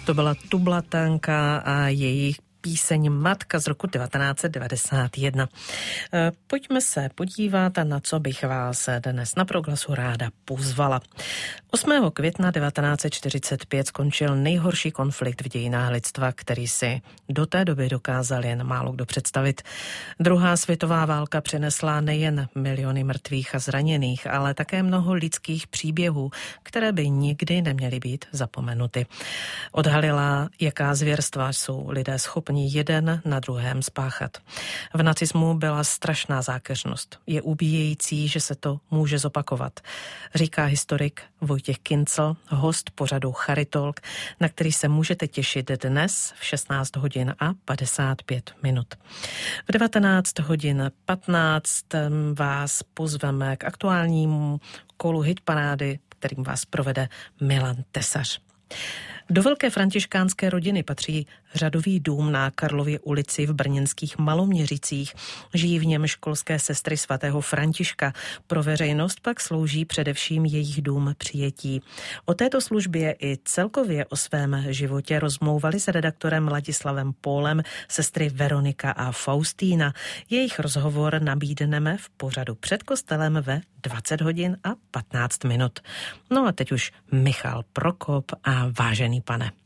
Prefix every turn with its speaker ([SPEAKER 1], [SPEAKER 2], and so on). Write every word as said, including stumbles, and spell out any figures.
[SPEAKER 1] To byla Tublatanka a jejich píseň Matka z roku devatenáct set devadesát jedna. Pojďme se podívat, na co bych vás dnes na Proglasu ráda pozvala. osmého května devatenáct set čtyřicet pět skončil nejhorší konflikt v dějinách lidstva, který si do té doby dokázal jen málo kdo představit. Druhá světová válka přinesla nejen miliony mrtvých a zraněných, ale také mnoho lidských příběhů, které by nikdy neměly být zapomenuty. Odhalila, jaká zvěrstva jsou lidé schopni jeden na druhém spáchat. V nacismu byla strašná zákeřnost. Je ubíjející, že se to může zopakovat, říká historik Vojtěch Kincl, host pořadu Charitalk, na který se můžete těšit dnes v šestnáct hodin a padesát pět minut. V devatenáct hodin patnáct vás pozveme k aktuálnímu kolu hitparády, kterým vás provede Milan Tesař. Do velké františkánské rodiny patří řadový dům na Karlově ulici v brněnských Maloměřicích. Žijí v něm školské sestry svatého Františka. Pro veřejnost pak slouží především jejich dům přijetí. O této službě i celkově o svém životě rozmlouvali s redaktorem Ladislavem Pólem sestry Veronika a Faustína. Jejich rozhovor nabídneme v pořadu Před kostelem ve dvacet hodin a patnáct minut. No a teď už Michal Prokop a Vážený pane.